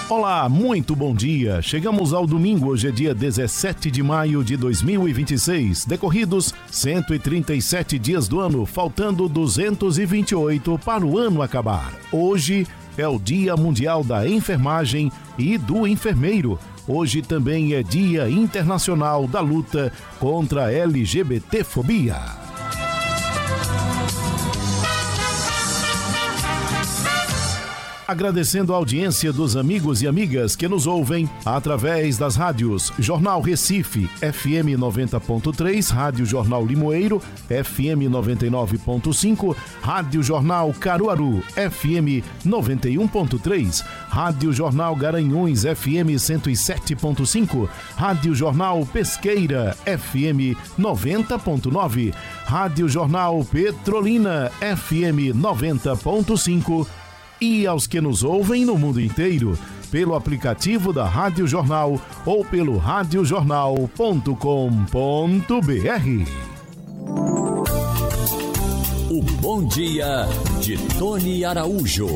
Olá, muito bom dia. Chegamos ao domingo, hoje é dia 17 de maio de 2026. Decorridos 137 dias do ano, faltando 228 para o ano acabar. Hoje é o Dia Mundial da Enfermagem e do Enfermeiro. Hoje também é Dia Internacional da Luta contra a LGBTfobia. Agradecendo a audiência dos amigos e amigas que nos ouvem através das rádios Jornal Recife, FM 90.3, Rádio Jornal Limoeiro, FM 99.5, Rádio Jornal Caruaru, FM 91.3, Rádio Jornal Garanhuns, FM 107.5, Rádio Jornal Pesqueira, FM 90.9, Rádio Jornal Petrolina, FM 90.5, e aos que nos ouvem no mundo inteiro, pelo aplicativo da Rádio Jornal ou pelo radiojornal.com.br. O Bom Dia de Tony Araújo.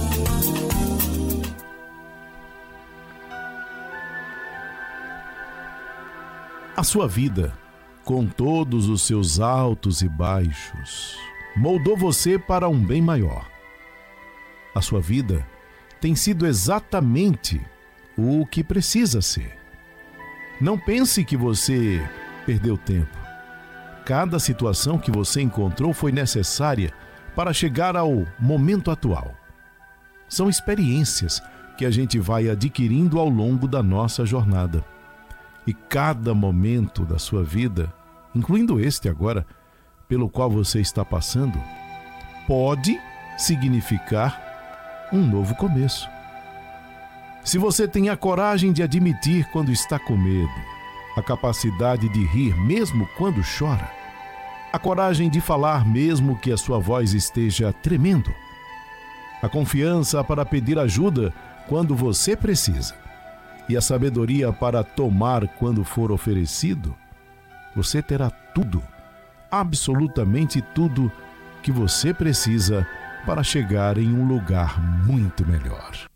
A sua vida, com todos os seus altos e baixos, moldou você para um bem maior. A sua vida tem sido exatamente o que precisa ser. Não pense que você perdeu tempo. Cada situação que você encontrou foi necessária para chegar ao momento atual. São experiências que a gente vai adquirindo ao longo da nossa jornada. E cada momento da sua vida, incluindo este agora, pelo qual você está passando, pode significar um novo começo. Se você tem a coragem de admitir quando está com medo, a capacidade de rir mesmo quando chora, a coragem de falar mesmo que a sua voz esteja tremendo, a confiança para pedir ajuda quando você precisa e a sabedoria para tomar quando for oferecido, você terá tudo, absolutamente tudo que você precisa para chegar em um lugar muito melhor.